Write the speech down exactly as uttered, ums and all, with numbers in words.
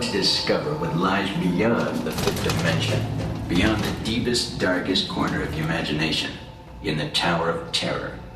about to discover what lies beyond the fifth dimension, beyond the deepest, darkest corner of your imagination, in the Tower of Terror.